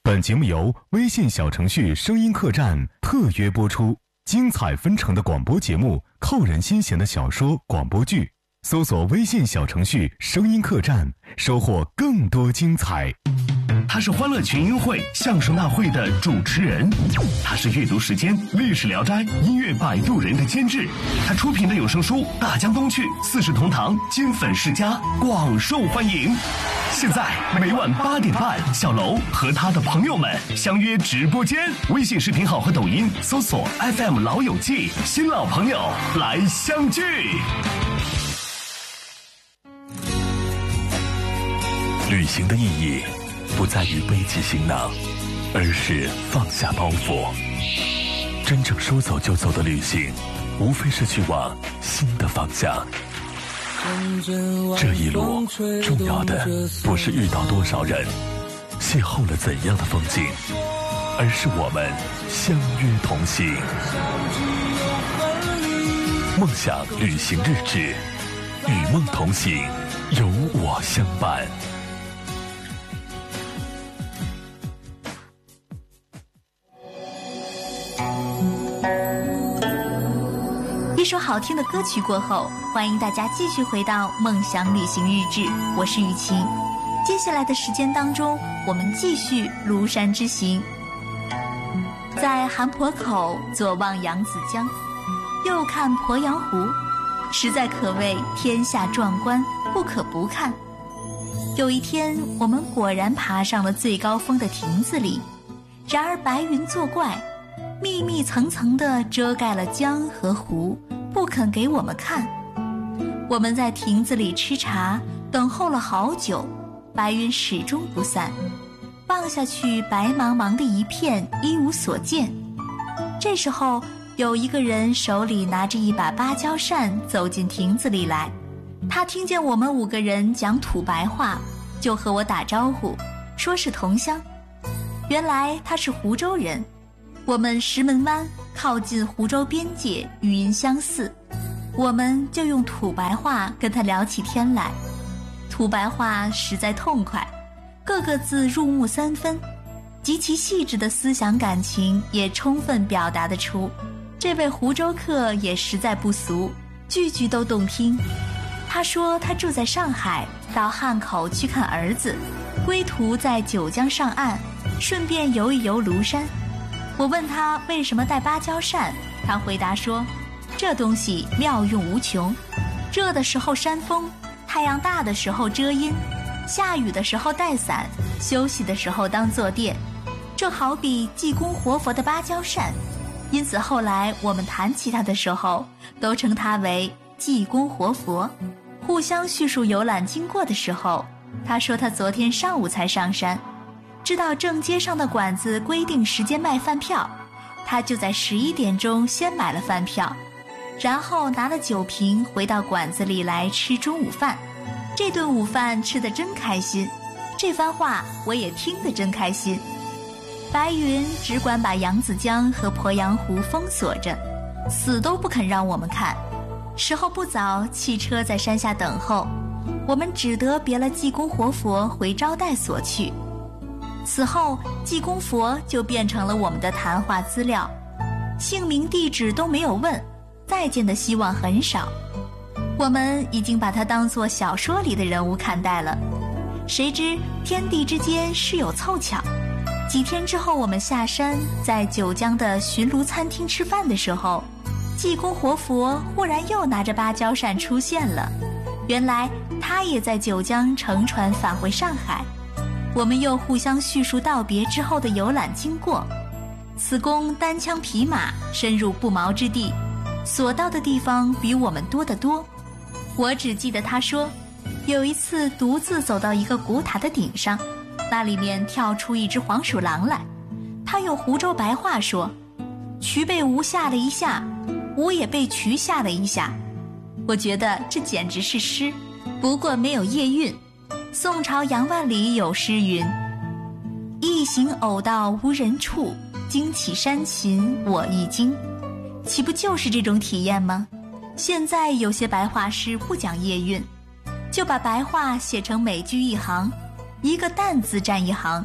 本节目由微信小程序声音客栈特约播出，精彩纷呈的广播节目，扣人心弦的小说广播剧，搜索微信小程序声音客栈，收获更多精彩。 他是欢乐群英会相声大会的主持人，他是阅读时间历史聊斋音乐摆渡人的监制，他出品的有声书《大江东去》四世同堂金粉世家广受欢迎。现在每晚8点半，小楼和他的朋友们相约直播间，微信视频号和抖音搜索 FM 老友记，新老朋友来相聚。 旅行的意义不在于背起行囊，而是放下包袱。真正说走就走的旅行，无非是去往新的方向。这一路重要的不是遇到多少人，邂逅了怎样的风景，而是我们相约同行。梦想旅行日志，与梦同行，有我相伴。 一首好听的歌曲过后，欢迎大家继续回到梦想旅行日志，我是雨晴。接下来的时间当中，我们继续庐山之行。在韩坡口左望扬子江，右看鄱阳湖，实在可谓天下壮观，不可不看。有一天，我们果然爬上了最高峰的亭子里，然而白云作怪，密密层层地遮盖了江和湖，不肯给我们看。我们在亭子里吃茶，等候了好久，白云始终不散，望下去白茫茫的一片，一无所见。这时候有一个人手里拿着一把芭蕉扇走进亭子里来，他听见我们5个人讲土白话，就和我打招呼，说是同乡。原来他是湖州人，我们石门湾靠近湖州边界，语音相似，我们就用土白话跟他聊起天来。土白话实在痛快，各个字入木3分，极其细致的思想感情也充分表达得出。这位湖州客也实在不俗，句句都动听。他说他住在上海，到汉口去看儿子，归途在九江上岸，顺便游一游庐山。我问他为什么带芭蕉扇，他回答说，这东西妙用无穷，热的时候扇风，太阳大的时候遮阴，下雨的时候带伞，休息的时候当坐垫，这好比济公活佛的芭蕉扇。因此后来我们谈起他的时候，都称他为济公活佛。互相叙述游览经过的时候，他说他昨天上午才上山，知道正街上的馆子规定时间卖饭票，他就在11点钟先买了饭票，然后拿了酒瓶回到馆子里来吃中午饭。这顿午饭吃得真开心，这番话我也听得真开心。白云只管把扬子江和鄱阳湖封锁着，死都不肯让我们看。时候不早，汽车在山下等候，我们只得别了济公活佛回招待所去。此后济公佛就变成了我们的谈话资料，姓名地址都没有问，再见的希望很少。我们已经把他当作小说里的人物看待了，谁知天地之间是有凑巧。几天之后，我们下山，在九江的寻庐餐厅吃饭的时候，济公活佛忽然又拿着芭蕉扇出现了。原来他也在九江乘船返回上海。我们又互相叙述道别之后的游览经过。此公单枪匹马深入不毛之地，所到的地方比我们多得多。我只记得他说，有一次独自走到一个古塔的顶上，那里面跳出一只黄鼠狼来。他用湖州白话说，渠被吴吓了一下，吴也被渠吓了一下。我觉得这简直是诗，不过没有押韵。宋朝杨万里有诗云，一行偶到无人处，惊起山禽我一惊。岂不就是这种体验吗？现在有些白话诗不讲押韵，就把白话写成每句一行，一个淡字占一行，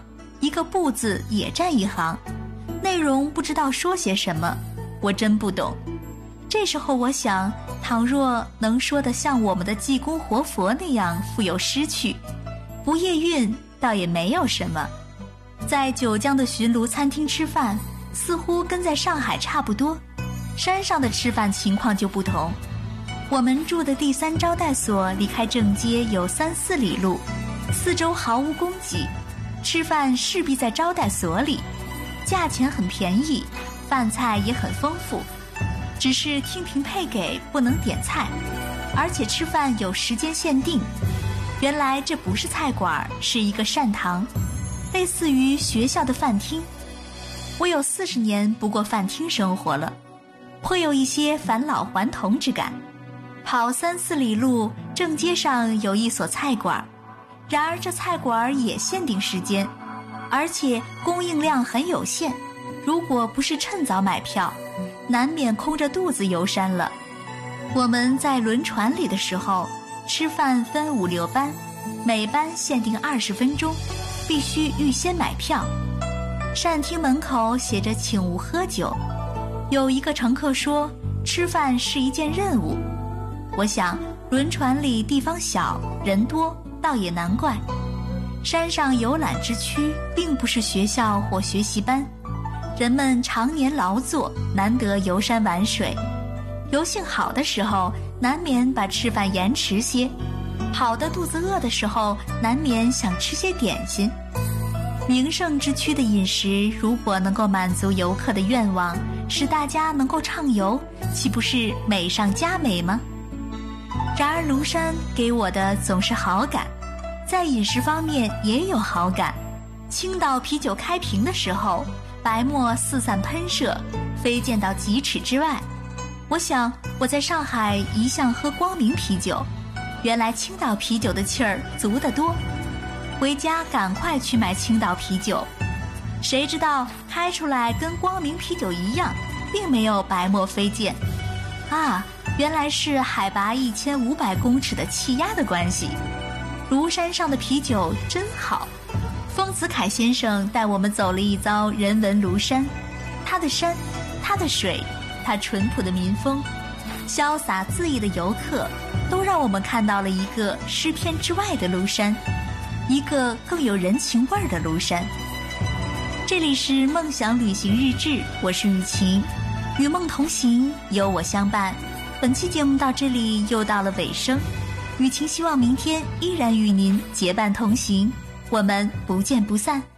一个不字也占一行，内容不知道说些什么，我真不懂。这时候我想，倘若能说得像我们的济公活佛那样富有诗趣，不押韵倒也没有什么。在九江的巡卢餐厅吃饭，似乎跟在上海差不多，山上的吃饭情况就不同。我们住的第3招待所离开正街有3-4里路，四周毫无供给，吃饭势必在招待所里，价钱很便宜，饭菜也很丰富，只是听凭配给，不能点菜，而且吃饭有时间限定。原来这不是菜馆，是一个膳堂，类似于学校的饭厅。我有40年不过饭厅生活了，颇有一些返老还童之感。跑3-4里路，正街上有一所菜馆，然而这菜馆也限定时间，而且供应量很有限，如果不是趁早买票，难免空着肚子游山了。我们在轮船里的时候，吃饭分5-6班，每班限定20分钟，必须预先买票。膳厅门口写着请勿喝酒。有一个乘客说，吃饭是一件任务。我想轮船里地方小，人多，倒也难怪。山上游览之区并不是学校或学习班，人们常年劳作，难得游山玩水。游性好的时候，难免把吃饭延迟些，好的肚子饿的时候，难免想吃些点心。名胜之区的饮食如果能够满足游客的愿望，使大家能够畅游，岂不是美上加美吗？然而庐山给我的总是好感，在饮食方面也有好感。青岛啤酒开瓶的时候，白沫四散喷射，飞溅到几尺之外。我想我在上海一向喝光明啤酒，原来青岛啤酒的气儿足得多。回家赶快去买青岛啤酒，谁知道开出来跟光明啤酒一样，并没有白沫飞溅。啊，原来是海拔1500公尺的气压的关系。庐山上的啤酒真好。丰子恺先生带我们走了一遭人文庐山，它的山，它的水，它淳朴的民风，潇洒恣意的游客，都让我们看到了一个诗篇之外的庐山，一个更有人情味儿的庐山。这里是梦想旅行日志，我是雨晴，与梦同行，有我相伴。本期节目到这里又到了尾声，雨晴希望明天依然与您结伴同行，我们不见不散。